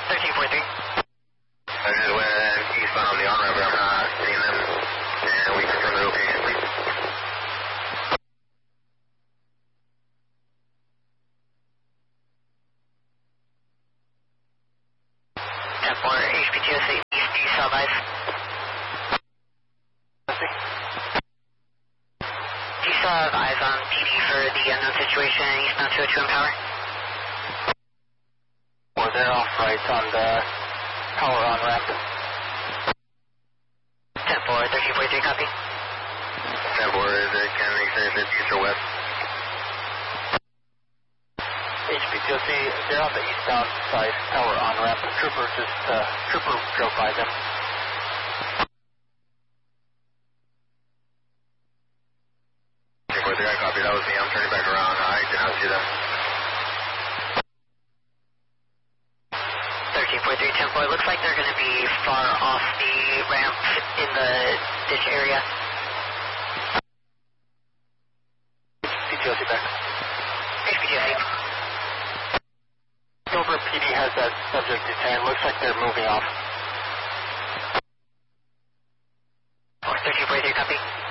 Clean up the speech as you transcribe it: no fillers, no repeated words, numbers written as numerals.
1343. I just went eastbound on the on-ramp, but I'm not seeing them. And we confirm the location, please. 10-4, HPTOC East, do you still have eyes? Do you still have eyes on PD for the unknown situation eastbound 202 in power? Or they're off right on the power on-ramp. 10-4, 1343, copy. 10-4, is it can experience east or west? HPTOC, they're on the eastbound side power on-ramp. Trooper drove by them. 10-4, I copy, that was me. I'm turning back around. I did not see them. 1343, 10-4, looks like they're going to be far off the ramp in the ditch area. HPTOC back. HPTOC. Silver PD has that subject detained. Looks like they're moving off. 1343, copy.